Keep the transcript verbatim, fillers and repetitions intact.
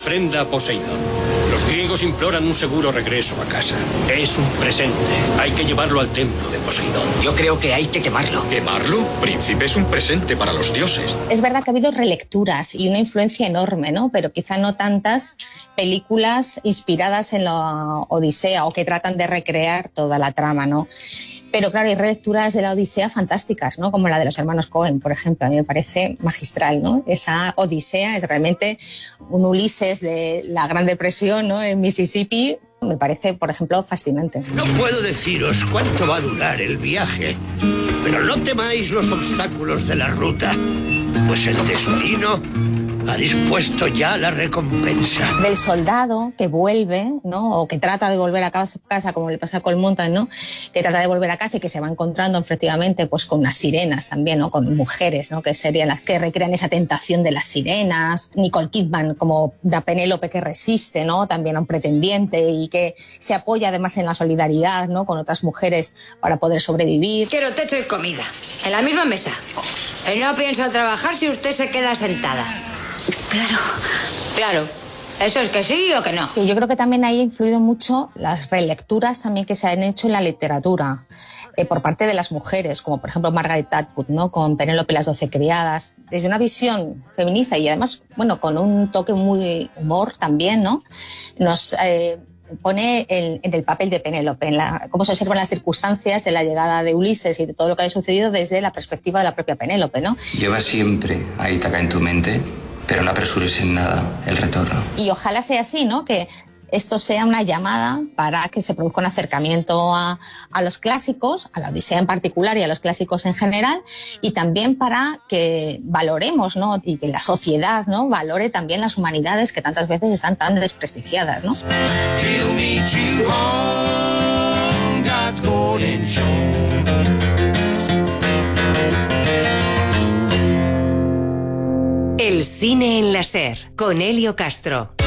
ofrenda a Poseidón. Los griegos imploran un seguro regreso a casa. Es un presente. Hay que llevarlo al templo de Poseidón. Yo creo que hay que quemarlo. ¿Quemarlo? Príncipe, es un presente para los dioses. Es verdad que ha habido relecturas y una influencia enorme, ¿no? Pero quizá no tantas películas inspiradas en la Odisea o que tratan de recrear toda la trama, ¿no? Pero claro, hay relecturas de la Odisea fantásticas, ¿no? Como la de los hermanos Coen, por ejemplo. A mí me parece magistral, ¿no? Esa Odisea es realmente un Ulises de la Gran Depresión, ¿no? En Mississippi. Me parece, por ejemplo, fascinante. No puedo deciros cuánto va a durar el viaje, pero no temáis los obstáculos de la ruta, pues el destino ha dispuesto ya la recompensa. Del soldado que vuelve, ¿no? O que trata de volver a casa, como le pasa a Colmontan, ¿no? Que trata de volver a casa y que se va encontrando efectivamente pues con unas sirenas también, ¿no? Con mujeres, ¿no? Que serían las que recrean esa tentación de las sirenas. Nicole Kidman como una Penélope que resiste, ¿no? También a un pretendiente y que se apoya además en la solidaridad, ¿no? Con otras mujeres para poder sobrevivir. Quiero techo y comida, en la misma mesa. Y no pienso trabajar si usted se queda sentada. Claro. Claro. ¿Eso es que sí o que no? Y yo creo que también ahí ha influido mucho las relecturas también que se han hecho en la literatura eh, por parte de las mujeres, como por ejemplo Margaret Atwood, ¿no? Con Penélope y las doce criadas, desde una visión feminista y además, bueno, con un toque muy humor también, ¿no? Nos eh, pone el, en el papel de Penélope, en la, cómo se observan las circunstancias de la llegada de Ulises y de todo lo que ha sucedido desde la perspectiva de la propia Penélope, ¿no? Lleva siempre a Ítaca en tu mente, pero no apresures en nada el retorno. Y ojalá sea así, ¿no? Que esto sea una llamada para que se produzca un acercamiento a, a los clásicos, a la Odisea en particular y a los clásicos en general, y también para que valoremos, ¿no? Y que la sociedad, ¿no? Valore también las humanidades que tantas veces están tan desprestigiadas, ¿no? El cine en la SER, con Elio Castro.